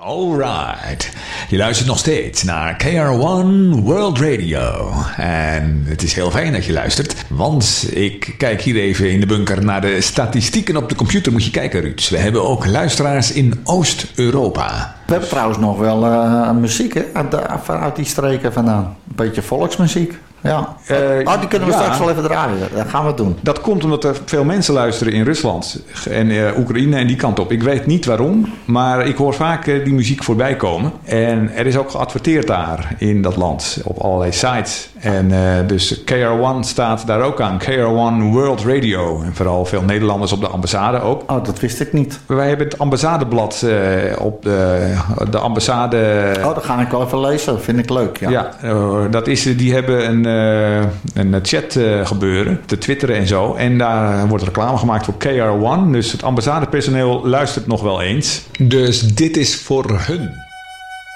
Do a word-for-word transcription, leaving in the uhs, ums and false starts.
Alright, je luistert nog steeds naar K R one World Radio. En het is heel fijn dat je luistert, want ik kijk hier even in de bunker naar de statistieken op de computer. Moet je kijken, Ruud. We hebben ook luisteraars in Oost-Europa. We hebben trouwens nog wel uh, muziek hè? Uit, uit die streken vandaan. Een beetje volksmuziek. Ja. Uh, oh, die kunnen we ja. straks wel even draaien. Dat gaan we doen. Dat komt omdat er veel mensen luisteren in Rusland en uh, Oekraïne en die kant op. Ik weet niet waarom, maar ik hoor vaak uh, die muziek voorbij komen. En er is ook geadverteerd daar in dat land op allerlei sites. En uh, dus K R one staat daar ook aan. K R one World Radio. En vooral veel Nederlanders op de ambassade ook. Oh, dat wist ik niet. Wij hebben het ambassadeblad uh, op de, de ambassade. Oh, dat ga ik wel even lezen. Dat vind ik leuk. Ja, ja uh, dat is, die hebben een Uh, een chat uh, gebeuren, te twitteren en zo. En daar wordt reclame gemaakt voor K R one. Dus het ambassadepersoneel luistert nog wel eens. Dus dit is voor hun.